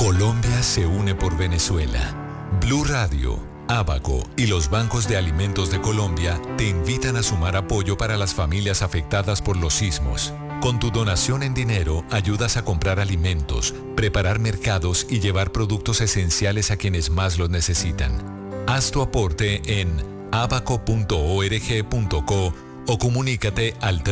Colombia se une por Venezuela. Blue Radio, Abaco y los bancos de alimentos de Colombia te invitan a sumar apoyo para las familias afectadas por los sismos. Con tu donación en dinero ayudas a comprar alimentos, preparar mercados y llevar productos esenciales a quienes más los necesitan. Haz tu aporte en abaco.org.co o comunícate al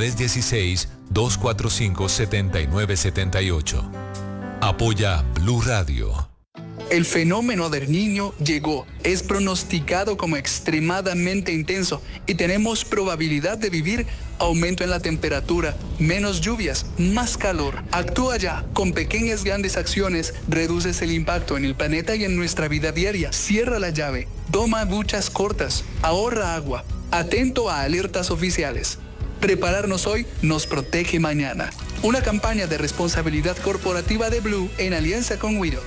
316-245-7978. Apoya Blue Radio. El fenómeno del Niño llegó, es pronosticado como extremadamente intenso y tenemos probabilidad de vivir aumento en la temperatura, menos lluvias, más calor. Actúa ya, con pequeñas grandes acciones reduces el impacto en el planeta y en nuestra vida diaria. Cierra la llave, toma duchas cortas, ahorra agua, atento a alertas oficiales. Prepararnos hoy nos protege mañana. Una campaña de responsabilidad corporativa de Blue en alianza con Wido.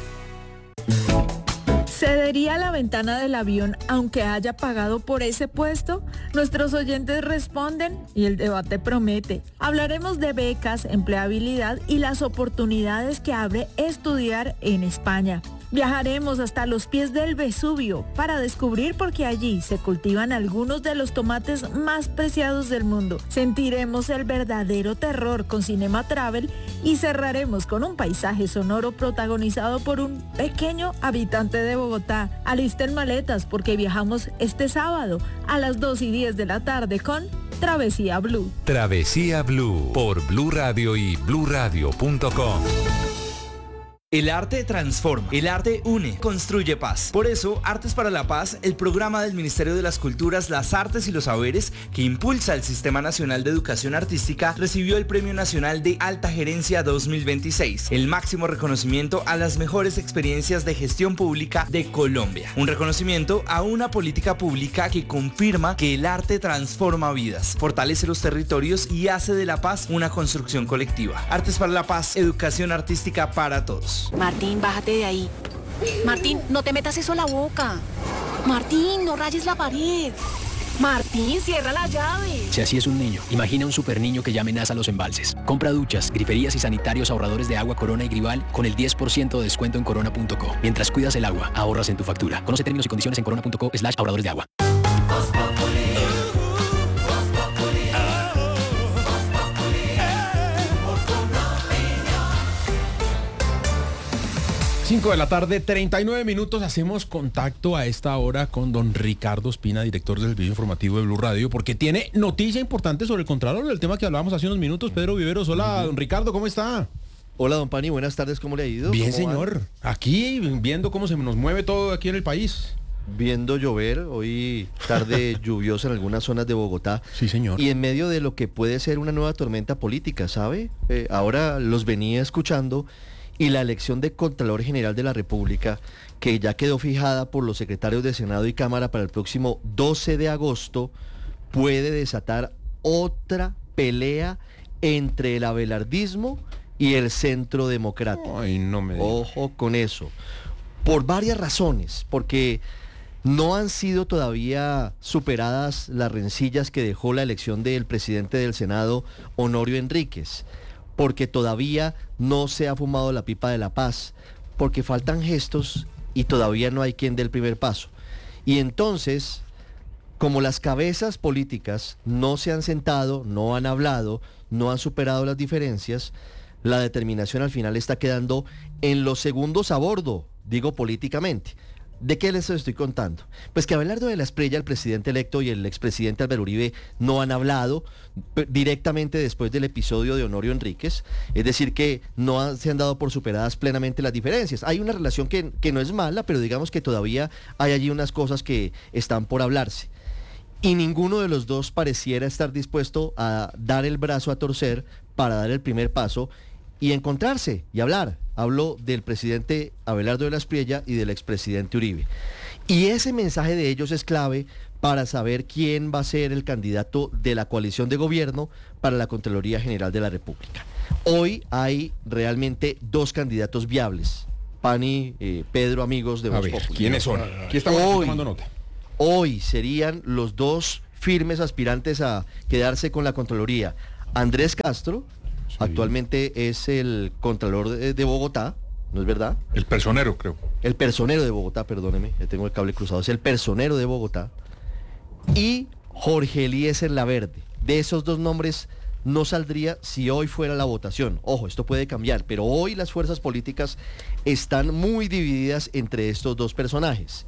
¿Cedería la ventana del avión aunque haya pagado por ese puesto? Nuestros oyentes responden y el debate promete. Hablaremos de becas, empleabilidad y las oportunidades que abre estudiar en España. Viajaremos hasta los pies del Vesubio para descubrir por qué allí se cultivan algunos de los tomates más preciados del mundo. Sentiremos el verdadero terror con Cinema Travel y cerraremos con un paisaje sonoro protagonizado por un pequeño habitante de Bogotá. Alisten maletas porque viajamos este sábado a las 2:10 de la tarde con Travesía Blue. Travesía Blue por Blue Radio y bluradio.com. El arte transforma, el arte une, construye paz. Por eso, Artes para la Paz, el programa del Ministerio de las Culturas, las Artes y los Saberes que impulsa el Sistema Nacional de Educación Artística, recibió el Premio Nacional de Alta Gerencia 2026, el máximo reconocimiento a las mejores experiencias de gestión pública de Colombia. Un reconocimiento a una política pública que confirma que el arte transforma vidas, fortalece los territorios y hace de la paz una construcción colectiva. Artes para la Paz, educación artística para todos. Martín, bájate de ahí. Martín, no te metas eso a la boca. Martín, no rayes la pared. Martín, cierra la llave. Si así es un niño, imagina un super niño que ya amenaza los embalses. Compra duchas, griferías y sanitarios ahorradores de agua Corona y Grival con el 10% de descuento en corona.co. Mientras cuidas el agua, ahorras en tu factura. Conoce términos y condiciones en corona.co/ahorradores de agua. 5 de la tarde, 39 minutos. Hacemos contacto a esta hora con don Ricardo Ospina, director del servicio informativo de Blue Radio, porque tiene noticia importante sobre el Contralor, el tema que hablábamos hace unos minutos. Pedro Viveros, hola, don Ricardo, ¿cómo está? Hola, don Pani, buenas tardes, ¿cómo le ha ido? Bien, señor. Aquí, viendo cómo se nos mueve todo aquí en el país. Viendo llover, hoy tarde lluviosa en algunas zonas de Bogotá. Sí, señor. Y en medio de lo que puede ser una nueva tormenta política, ¿sabe? Ahora los venía escuchando y la elección de Contralor General de la República, que ya quedó fijada por los secretarios de Senado y Cámara para el próximo 12 de agosto, puede desatar otra pelea entre el abelardismo y el Centro Democrático. Ay, no me diga. Ojo con eso. Por varias razones, porque no han sido todavía superadas las rencillas que dejó la elección del presidente del Senado, Honorio Enríquez, porque todavía no se ha fumado la pipa de la paz, porque faltan gestos y todavía no hay quien dé el primer paso. Y entonces, como las cabezas políticas no se han sentado, no han hablado, no han superado las diferencias, la determinación al final está quedando en los segundos a bordo, digo políticamente. ¿De qué les estoy contando? Pues que Abelardo de la Espriella, el presidente electo, y el expresidente Álvaro Uribe no han hablado directamente después del episodio de Honorio Enríquez, es decir que se han dado por superadas plenamente las diferencias. Hay una relación que no es mala, pero digamos que todavía hay allí unas cosas que están por hablarse. Y ninguno de los dos pareciera estar dispuesto a dar el brazo a torcer para dar el primer paso y encontrarse y hablar. Hablo del presidente Abelardo de la Espriella y del expresidente Uribe. Y ese mensaje de ellos es clave para saber quién va a ser el candidato de la coalición de gobierno para la Contraloría General de la República. Hoy hay realmente dos candidatos viables. Pani, Pedro, amigos de Voz Populi. ¿Quiénes son? Aquí estamos tomando nota. Hoy serían los dos firmes aspirantes a quedarse con la Contraloría. Andrés Castro, sí, actualmente es el Contralor de Bogotá, ¿no es verdad? El personero, creo. El personero de Bogotá, perdóneme, ya tengo el cable cruzado, es el personero de Bogotá, y Jorge Eliezer Laverde. De esos dos nombres no saldría si hoy fuera la votación. Ojo, esto puede cambiar, pero hoy las fuerzas políticas están muy divididas entre estos dos personajes.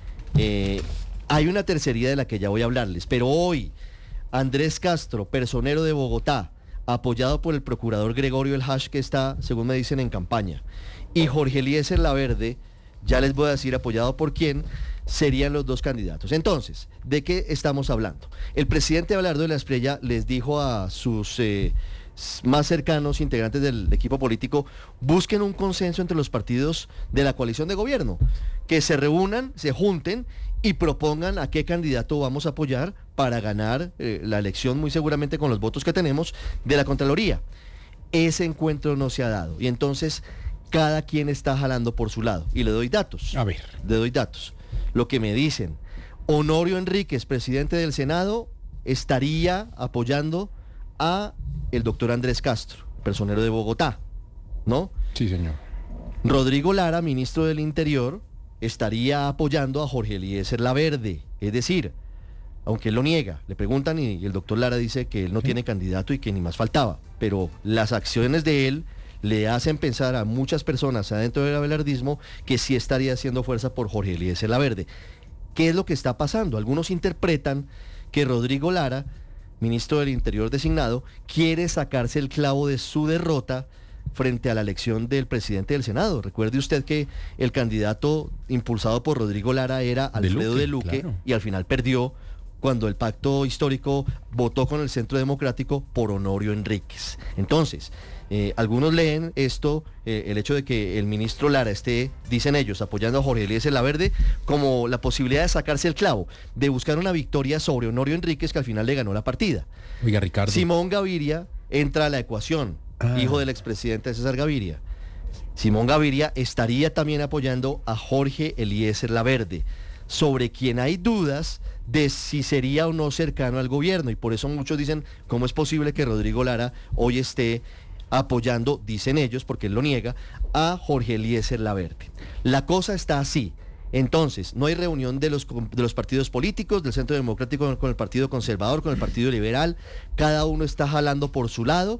Hay una tercería de la que ya voy a hablarles, pero hoy Andrés Castro, personero de Bogotá, apoyado por el procurador Gregorio El Hash, que está, según me dicen, en campaña, y Jorge Eliezer Laverde, ya les voy a decir apoyado por quién, serían los dos candidatos. Entonces, ¿de qué estamos hablando? El presidente Abelardo de la Espriella les dijo a sus más cercanos integrantes del equipo político: busquen un consenso entre los partidos de la coalición de gobierno, que se reúnan, se junten y propongan a qué candidato vamos a apoyar para ganar la elección, muy seguramente con los votos que tenemos, de la Contraloría. Ese encuentro no se ha dado, y entonces cada quien está jalando por su lado. Y le doy datos. A ver. Le doy datos. Lo que me dicen: Honorio Enríquez, presidente del Senado, estaría apoyando a el doctor Andrés Castro, personero de Bogotá, ¿no? Sí, señor. Rodrigo Lara, ministro del Interior, estaría apoyando a Jorge Eliezer Laverde. Es decir, aunque él lo niega, le preguntan y el doctor Lara dice que él no tiene candidato y que ni más faltaba, pero las acciones de él le hacen pensar a muchas personas adentro del abelardismo que sí estaría haciendo fuerza por Jorge Eliezer Laverde. ¿Qué es lo que está pasando? Algunos interpretan que Rodrigo Lara, ministro del Interior designado, quiere sacarse el clavo de su derrota frente a la elección del presidente del Senado. Recuerde usted que el candidato impulsado por Rodrigo Lara era Alfredo de Luque, claro, y al final perdió cuando el pacto histórico votó con el Centro Democrático por Honorio Enríquez. Entonces, algunos leen esto, el hecho de que el ministro Lara esté, dicen ellos, apoyando a Jorge Eliezer Laverde, como la posibilidad de sacarse el clavo, de buscar una victoria sobre Honorio Enríquez, que al final le ganó la partida. Oiga, Ricardo. Simón Gaviria entra a la ecuación, hijo del expresidente César Gaviria. Simón Gaviria estaría también apoyando a Jorge Eliezer Laverde, sobre quien hay dudas de si sería o no cercano al gobierno, y por eso muchos dicen, ¿cómo es posible que Rodrigo Lara hoy esté apoyando, dicen ellos, porque él lo niega, a Jorge Eliezer Laverde? La cosa está así. Entonces, no hay reunión de los partidos políticos, del Centro Democrático con el Partido Conservador, con el Partido Liberal, cada uno está jalando por su lado,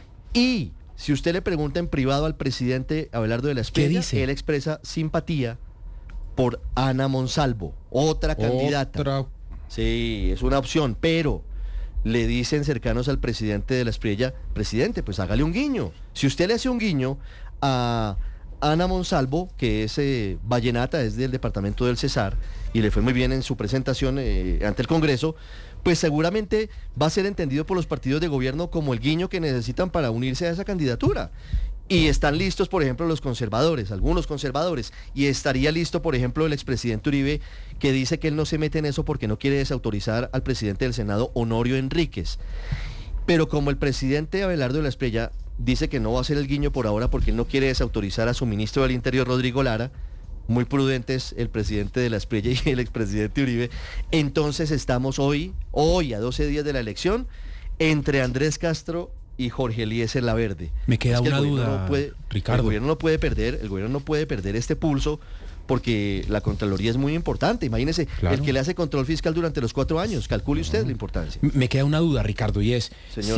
y si usted le pregunta en privado al presidente Abelardo de la Espriella, él expresa simpatía por Ana Monsalvo, otra candidata. Sí, es una opción, pero le dicen cercanos al presidente de la Espriella: presidente, pues hágale un guiño. Si usted le hace un guiño a Ana Monsalvo, que es vallenata, es del departamento del Cesar, y le fue muy bien en su presentación ante el Congreso, pues seguramente va a ser entendido por los partidos de gobierno como el guiño que necesitan para unirse a esa candidatura. Y están listos, por ejemplo, los conservadores, algunos conservadores, y estaría listo, por ejemplo, el expresidente Uribe, que dice que él no se mete en eso porque no quiere desautorizar al presidente del Senado, Honorio Enríquez. Pero como el presidente Abelardo de la Espriella dice que no va a hacer el guiño por ahora porque él no quiere desautorizar a su ministro del Interior, Rodrigo Lara, muy prudentes el presidente de la Espriella y el expresidente Uribe, entonces estamos hoy a 12 días de la elección, entre Andrés Castro y Jorge Eliezer Laverde. Me queda una duda, Ricardo. El gobierno no puede perder este pulso, porque la Contraloría es muy importante. Imagínese, claro, el que le hace control fiscal durante los 4 años, calcule usted la importancia. Me queda una duda, Ricardo, y es, señor,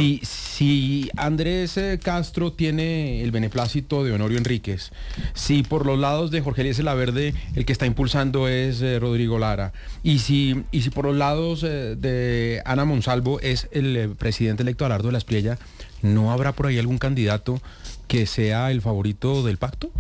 si Andrés Castro tiene el beneplácito de Honorio Enríquez, si por los lados de Jorge Eliezer Laverde el que está impulsando es Rodrigo Lara, y si por los lados de Ana Monsalvo es el presidente electo Abelardo de la Espriella, ¿no habrá por ahí algún candidato que sea el favorito del pacto?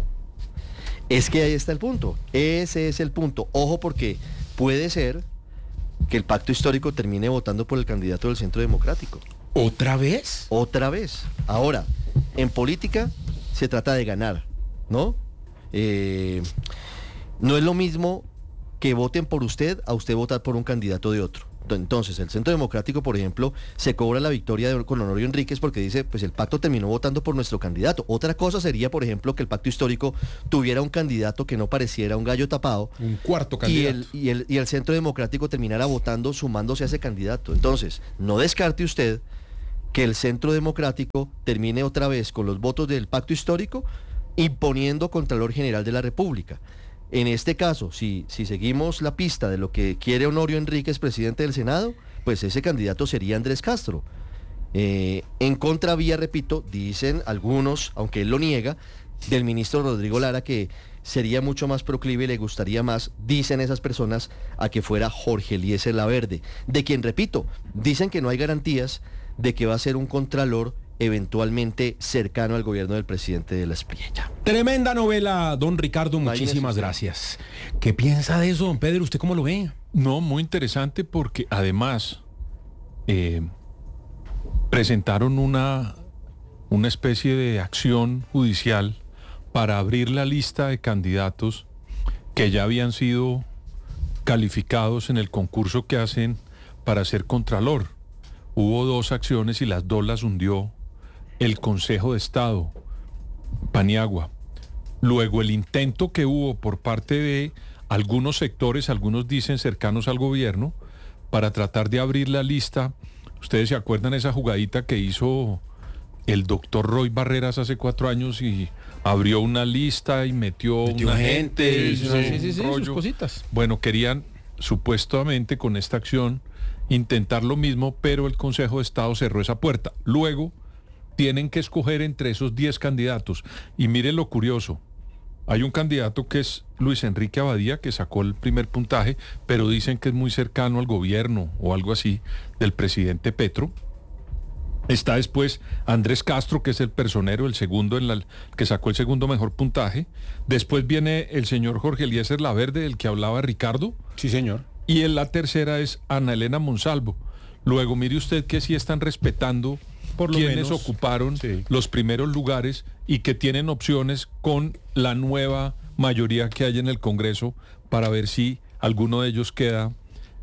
Es que ahí está el punto, ese es el punto. Ojo, porque puede ser que el pacto histórico termine votando por el candidato del Centro Democrático. ¿Otra vez? Otra vez. Ahora, en política se trata de ganar, ¿no? No es lo mismo que voten por usted a usted votar por un candidato de otro. Entonces, el Centro Democrático, por ejemplo, se cobra la victoria con Honorio Enríquez porque dice, pues el pacto terminó votando por nuestro candidato. Otra cosa sería, por ejemplo, que el pacto histórico tuviera un candidato que no pareciera un gallo tapado. Un cuarto candidato. Y el Centro Democrático terminara votando sumándose a ese candidato. Entonces, no descarte usted que el Centro Democrático termine otra vez con los votos del pacto histórico imponiendo Contralor General de la República. En este caso, si seguimos la pista de lo que quiere Honorio Enríquez, presidente del Senado, pues ese candidato sería Andrés Castro. En contravía, repito, dicen algunos, aunque él lo niega, del ministro Rodrigo Lara, que sería mucho más proclive y le gustaría más, dicen esas personas, a que fuera Jorge Eliezer Laverde, de quien, repito, dicen que no hay garantías de que va a ser un contralor eventualmente cercano al gobierno del presidente de la Espriella. Tremenda novela, don Ricardo, muchísimas gracias. ¿Qué piensa de eso, don Pedro? ¿Usted cómo lo ve? No, muy interesante porque además presentaron una especie de acción judicial para abrir la lista de candidatos que ya habían sido calificados en el concurso que hacen para ser contralor. Hubo 2 acciones y las 2 las hundió el Consejo de Estado, Paniagua. Luego el intento que hubo por parte de algunos sectores, algunos dicen cercanos al gobierno, para tratar de abrir la lista. Ustedes se acuerdan esa jugadita que hizo el doctor Roy Barreras hace 4 años y abrió una lista y metió una gente, sus cositas. Bueno, querían supuestamente con esta acción intentar lo mismo, pero el Consejo de Estado cerró esa puerta. Luego tienen que escoger entre esos 10 candidatos. Y miren lo curioso, hay un candidato que es Luis Enrique Abadía, que sacó el primer puntaje, pero dicen que es muy cercano al gobierno o algo así del presidente Petro. Está después Andrés Castro, que es el personero, el segundo, que sacó el segundo mejor puntaje. Después viene el señor Jorge Eliezer Laverde, del que hablaba Ricardo. Sí, señor. Y en la tercera es Ana Elena Monsalvo. Luego, mire usted que sí están respetando por quienes ocuparon los primeros lugares y que tienen opciones con la nueva mayoría que hay en el Congreso para ver si alguno de ellos queda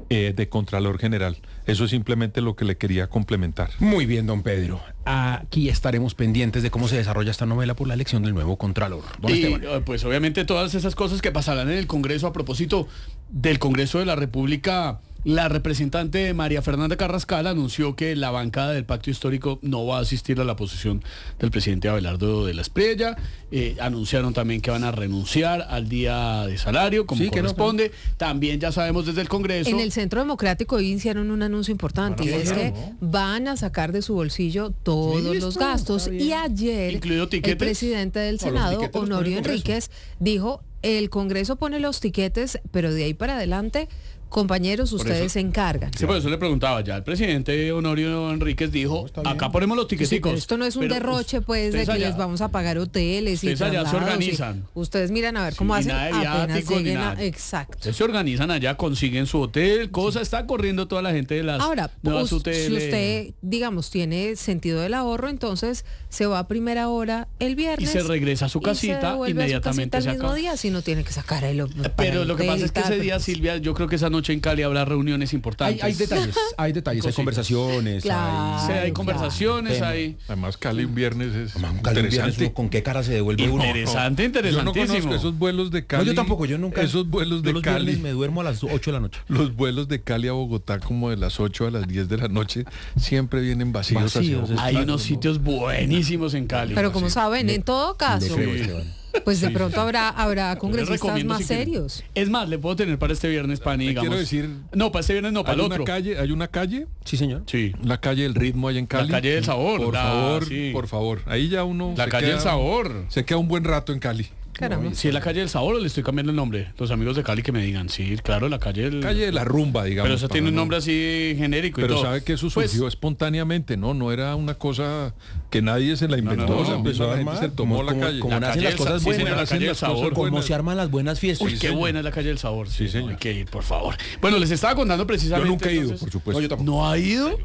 de Contralor General. Eso es simplemente lo que le quería complementar. Muy bien, don Pedro. Aquí estaremos pendientes de cómo se desarrolla esta novela por la elección del nuevo Contralor. Pues obviamente todas esas cosas que pasarán en el Congreso. A propósito del Congreso de la República, la representante María Fernanda Carrascal anunció que la bancada del Pacto Histórico no va a asistir a la posición del presidente Abelardo de la Espriella. Anunciaron también que van a renunciar al día de salario, como corresponde. También ya sabemos desde el Congreso. En el Centro Democrático hoy hicieron un anuncio importante y es que van a sacar de su bolsillo todos los gastos. Y ayer el presidente del Senado, Honorio Enríquez, dijo: el Congreso pone los tiquetes, pero de ahí para adelante, compañeros, ustedes se encargan. Sí, por eso le preguntaba, ya el presidente Honorio Enríquez dijo, acá ponemos los tiqueticos. Sí, esto no es un derroche, pues, de que les vamos a pagar hoteles y ustedes allá se organizan. Ustedes miran a ver cómo hacen apenas lleguen a... Exacto. Ustedes se organizan allá, consiguen su hotel, está corriendo toda la gente de las nuevas hoteles. Si usted, digamos, tiene sentido del ahorro, entonces se va a primera hora el viernes. Y se regresa a su casita, inmediatamente a su casita el mismo día, si no tiene que sacar el... Pero lo que pasa es que ese día, Silvia, yo creo que esa noche en Cali habrá reuniones importantes. Hay detalles, hay conversaciones. Hay conversaciones, hay... Además, Cali un viernes es interesante. ¿Con qué cara se devuelve uno? Interesantísimo. Yo no conozco esos vuelos de Cali. No, yo tampoco, yo nunca. Esos vuelos de Cali. Me duermo a las 8 de la noche. Los vuelos de Cali a Bogotá como de las 8 a las 10 de la noche siempre vienen vacíos. Hay unos sitios buenísimos en Cali. Pero como saben, en todo caso... Pues de pronto habrá congresistas más serios. Es más, le puedo tener para este viernes, Pani, digamos. Quiero decir... No, para este viernes no, para el otro. ¿Hay una calle? Sí, señor. Sí. La calle del ritmo allá en Cali. La calle del sabor. Por favor. Ahí ya uno... La calle del sabor. Se queda un buen rato en Cali. Caramba. Si es la calle del sabor o le estoy cambiando el nombre. Los amigos de Cali que me digan, sí, claro, la calle del... Calle de la rumba, digamos. Pero eso tiene un nombre así genérico y todo. Pero sabe que eso surgió espontáneamente, ¿no? No era una cosa que nadie se la inventó. La gente se tomó la calle. Como nacen las cosas buenas, la calle del sabor. Como se arman las buenas fiestas. Uy, qué buena es la calle del sabor. Sí, señor. Hay que ir, por favor. Bueno, les estaba contando precisamente... Yo nunca he ido, por supuesto. No, yo tampoco. ¿No ha ido?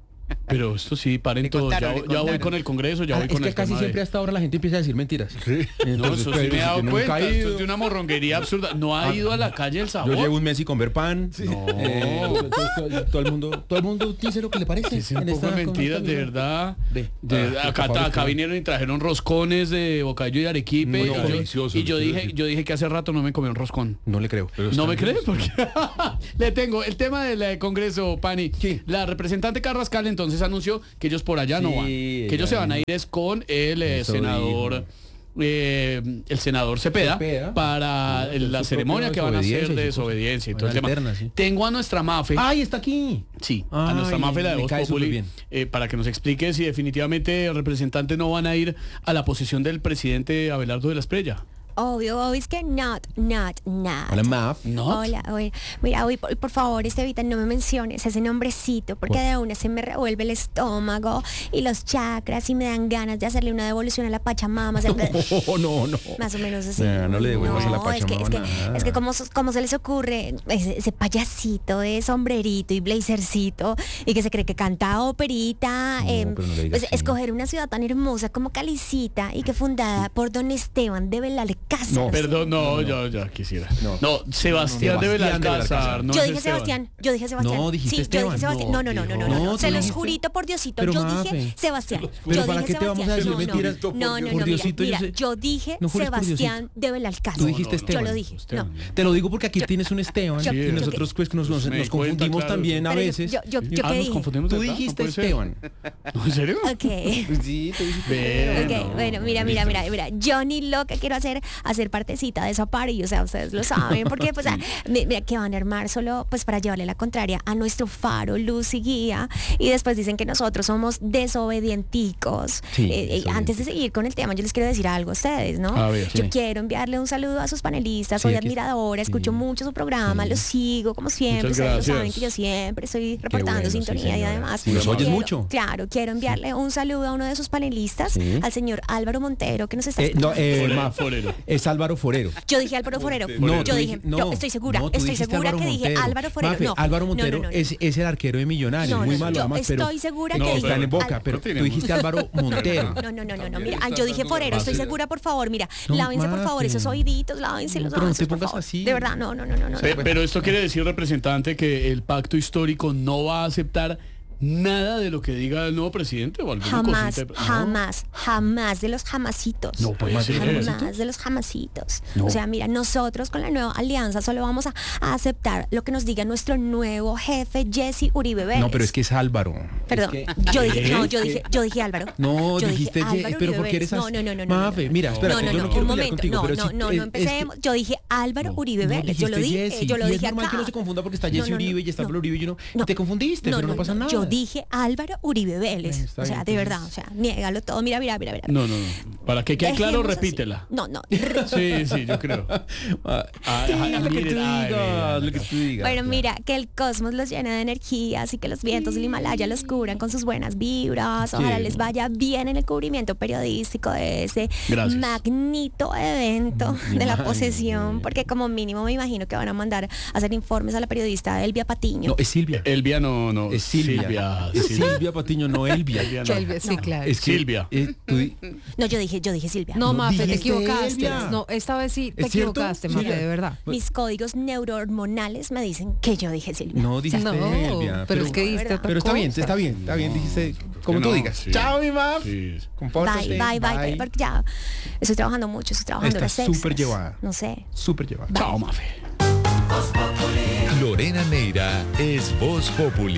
Pero esto sí, paren todo. Ya voy con el Congreso, ya voy con el tema. Es que casi siempre hasta ahora la gente empieza a decir mentiras. Sí. No, eso sí me he dado cuenta. Esto es de una morronguería absurda. No ha ido a la calle del sabor. Yo llevo un mes sin comer pan. Sí. No. Todo el mundo dice lo que le parece. Sí, un poco de mentiras, de verdad. Acá vinieron y trajeron roscones de bocadillo y arequipe. Y yo dije que hace rato no me comí un roscón. No le creo. ¿No me cree? Porque le tengo el tema del Congreso, Pani. Sí. La representante Carrascal entonces anunció que ellos por allá no van, que ellos se van a ir es con el senador el senador Cepeda para la ceremonia que van a hacer de desobediencia y todo el tema. Sí. Tengo a nuestra Mafe. ¡Ay, está aquí! Sí, a nuestra Mafe, la de Voz Populi, para que nos explique si definitivamente representantes no van a ir a la posición del presidente Abelardo de la Espriella. Obvio, es que not. Hola, Maf. Hola, mira, hoy por favor, Estevita, no me menciones ese nombrecito, porque de una se me revuelve el estómago y los chakras y me dan ganas de hacerle una devolución a la Pachamama. No. Más o menos así. No le devuelvas a la Pachamama. Es que como se les ocurre ese payasito de sombrerito y blazercito y que se cree que canta operita, pues, escoger una ciudad tan hermosa como Calicita y que fundada por don Esteban de Belalcázar. No, perdón, yo quisiera. No, Sebastián de Belalcázar. Yo dije Sebastián. No, dijiste Esteban. Yo dije Sebastián. No. Se los jurito por Diosito. Yo dije Sebastián. Pero ¿para qué te vamos a decir mentiras? No, mira, yo dije Sebastián de Belalcázar. Tú dijiste Esteban. Yo lo dije. No. Te lo digo porque aquí tienes un Esteban y nosotros pues nos confundimos también a veces. Yo ¿qué dije? Tú dijiste Esteban. ¿En serio? Ok. Sí, tú dijiste Esteban. Ok, bueno, mira. Yo ni loca quiero hacer partecita de esa party, o sea, ustedes lo saben, porque pues mira que van a armar solo pues para llevarle la contraria a nuestro faro, luz y guía, y después dicen que nosotros somos desobedienticos. Antes de seguir con el tema, yo les quiero decir algo a ustedes, ¿no? Yo quiero enviarle un saludo a sus panelistas, soy admiradora, escucho mucho su programa, los sigo como siempre, ustedes lo saben que yo siempre estoy reportando sintonía y además los oyes mucho. Claro, quiero enviarle un saludo a uno de sus panelistas, al señor Álvaro Montero, que nos está Forero. Es Álvaro Forero. Yo dije Álvaro Forero. Estoy segura que dije Álvaro Forero. Álvaro Montero es el arquero de Millonarios, muy malo además, pero estoy segura que está en Boca, pero tú dijiste Álvaro Montero. No, mira, yo dije Forero, estoy segura, por favor, mira, lávense por favor esos oíditos, lávense los ojos, por favor. De verdad, no. Pero esto quiere decir, representante, que el pacto histórico no va a aceptar nada de lo que diga el nuevo presidente o alguna jamás de los jamasitos. No puede ser. Jamás de los jamasitos. O sea, mira, nosotros con la nueva alianza solo vamos a aceptar lo que nos diga nuestro nuevo jefe Jesse Uribe Vélez. No, pero es que es Álvaro. Perdón, yo dije Álvaro. No, dijiste Álvaro, pero ¿por qué eres así? No. Mafe, mira, espérate, yo no quiero pelear contigo, pero no empecemos. Yo dije Álvaro Uribe Vélez. Yo lo dije es normal que no se confunda porque está Jesse Uribe y está Álvaro Uribe y no te confundiste, pero no pasa nada. Yo dije Álvaro Uribe Vélez. O sea, de verdad, o sea, niégalo todo. Mira. No. Para que quede claro, repítela. No. Sí, yo creo. Lo que tú digas. Bueno, mira, que el cosmos los llene de energías y que los vientos del Himalaya los cubran con sus buenas vibras. Ojalá les vaya bien en el cubrimiento periodístico de ese magnífico evento de la posesión, porque como mínimo me imagino que van a mandar a hacer informes a la periodista Elvia Patiño. No, es Silvia. Elvia no. Es Silvia. Silvia Patiño, no Elvia. Elvia, sí, claro. Es Silvia. No, yo dije Silvia. No, Mafe, te equivocaste. No, esta vez sí te equivocaste, Mafe, de verdad. Mis códigos neurohormonales me dicen que yo dije Silvia. No, dijiste Elvia. Pero es que dijiste pero está bien, dijiste como tú digas. Sí. Chao, mi Maf. Sí. Compórtate. Bye, porque ya estoy trabajando mucho, horas extras. Súper llevada. No sé. Súper llevada. Chao, Mafe. Lorena Neira es Voz Populi.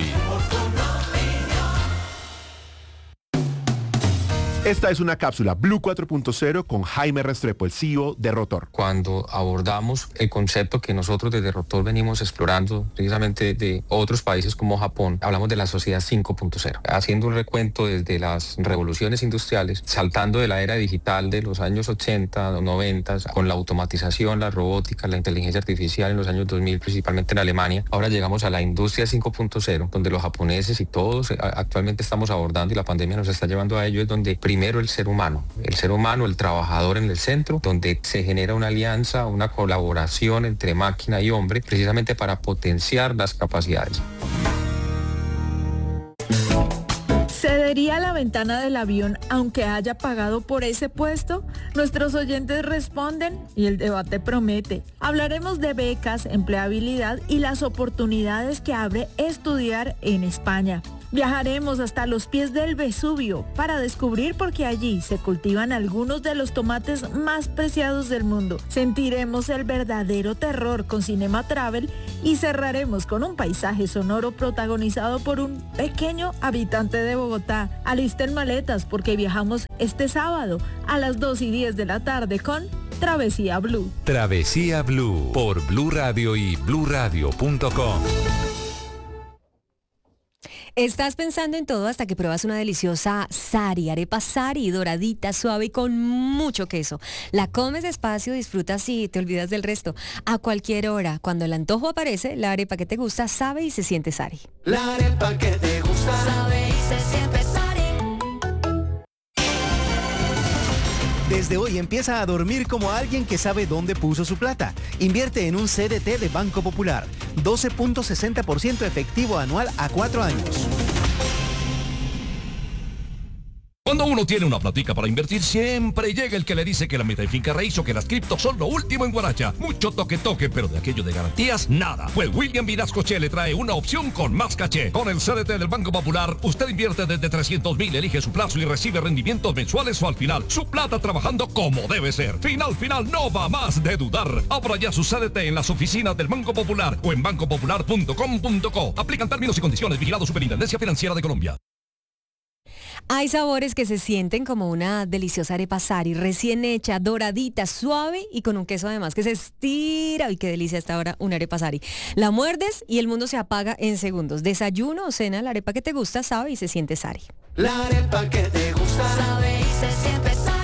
Esta es una cápsula Blue 4.0 con Jaime Restrepo, el CEO de Rotor. Cuando abordamos el concepto que nosotros desde Rotor venimos explorando precisamente de otros países como Japón, hablamos de la sociedad 5.0, haciendo un recuento desde las revoluciones industriales, saltando de la era digital de los años 80, 90, con la automatización, la robótica, la inteligencia artificial en los años 2000, principalmente en Alemania. Ahora llegamos a la industria 5.0, donde los japoneses y todos actualmente estamos abordando, y la pandemia nos está llevando a ello, es donde primero el ser humano, el trabajador en el centro, donde se genera una alianza, una colaboración entre máquina y hombre, precisamente para potenciar las capacidades. ¿Cedería la ventana del avión aunque haya pagado por ese puesto? Nuestros oyentes responden y el debate promete. Hablaremos de becas, empleabilidad y las oportunidades que abre estudiar en España. Viajaremos hasta los pies del Vesubio para descubrir por qué allí se cultivan algunos de los tomates más preciados del mundo. Sentiremos el verdadero terror con Cinema Travel y cerraremos con un paisaje sonoro protagonizado por un pequeño habitante de Bogotá. Alisten maletas porque viajamos este sábado a las 2:10 de la tarde con Travesía Blue. Travesía Blue por Blue Radio y bluradio.com. Estás pensando en todo hasta que pruebas una deliciosa Sari, arepa Sari, doradita, suave y con mucho queso. La comes despacio, disfrutas y te olvidas del resto. A cualquier hora, cuando el antojo aparece, la arepa que te gusta sabe y se siente Sari. La arepa que te gusta sabe y se siente Sari. Desde hoy empieza a dormir como alguien que sabe dónde puso su plata. Invierte en un CDT de Banco Popular. 12.60% efectivo anual a 4 años. Cuando uno tiene una platica para invertir, siempre llega el que le dice que la meta en finca raíz o que las criptos son lo último en guaracha. Mucho toque, pero de aquello de garantías, nada. Pues William Vinascoche le trae una opción con más caché. Con el CDT del Banco Popular, usted invierte desde 300,000, elige su plazo y recibe rendimientos mensuales o al final. Su plata trabajando como debe ser. Final, no va más de dudar. Abra ya su CDT en las oficinas del Banco Popular o en bancopopular.com.co. Aplican términos y condiciones. Vigilado Superintendencia Financiera de Colombia. Hay sabores que se sienten como una deliciosa arepa Sari, recién hecha, doradita, suave y con un queso además que se estira. ¡Uy, qué delicia esta hora una arepa Sari! La muerdes y el mundo se apaga en segundos. Desayuno o cena, la arepa que te gusta sabe y se siente Sari. La arepa que te gusta sabe y se siente Sari.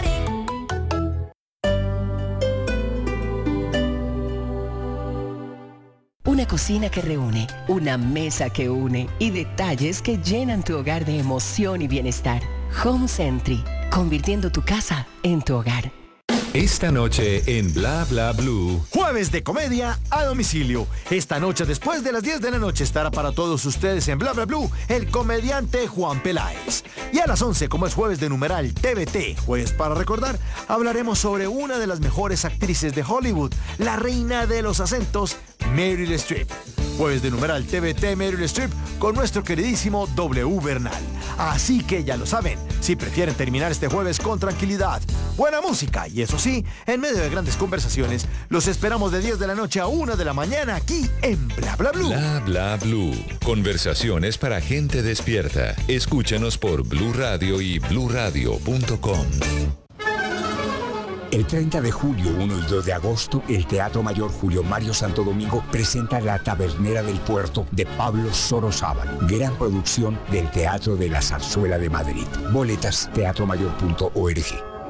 Una cocina que reúne, una mesa que une y detalles que llenan tu hogar de emoción y bienestar. Home Sentry, convirtiendo tu casa en tu hogar. Esta noche en Bla Bla Blue. Jueves de comedia a domicilio. Esta noche después de las 10 de la noche estará para todos ustedes en Bla Bla Blue el comediante Juan Peláez. Y a las 11, como es jueves de numeral TVT, jueves para recordar, hablaremos sobre una de las mejores actrices de Hollywood, la reina de los acentos, Meryl Streep. Jueves de numeral TVT Meryl Streep con nuestro queridísimo W Bernal. Así que ya lo saben, si prefieren terminar este jueves con tranquilidad, buena música y eso sí, en medio de grandes conversaciones, los esperamos de 10 de la noche a 1 de la mañana aquí en Bla Bla Blue. Bla Bla Blue. Conversaciones para gente despierta. Escúchanos por Blue Radio y bluradio.com. El 30 de julio, 1 y 2 de agosto, el Teatro Mayor Julio Mario Santo Domingo presenta La Tabernera del Puerto de Pablo Sorozábal, gran producción del Teatro de la Zarzuela de Madrid. Boletas, teatromayor.org.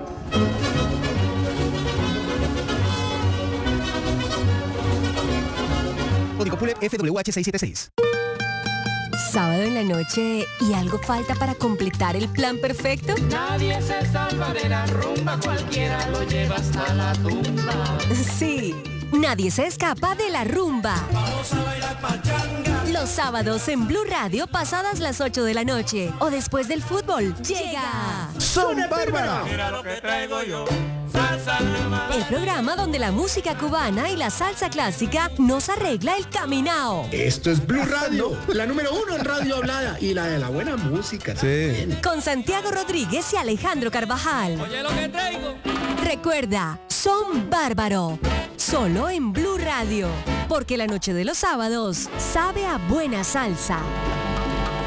Código PULEP FWH676. Sábado en la noche y algo falta para completar el plan perfecto. Nadie se salva de la rumba, cualquiera lo lleva hasta la tumba. Sí, nadie se escapa de la rumba. Vamos a bailar pachanga. Los sábados en Blue Radio pasadas las 8 de la noche o después del fútbol llega Son Bárbara. Mira lo que traigo yo. El programa donde la música cubana y la salsa clásica nos arregla el caminao. Esto es Blue Radio, la número 1 en radio hablada y la de la buena música. Sí. Con Santiago Rodríguez y Alejandro Carvajal. Oye lo que traigo. Recuerda, Son Bárbaro. Solo en Blue Radio. Porque la noche de los sábados sabe a buena salsa.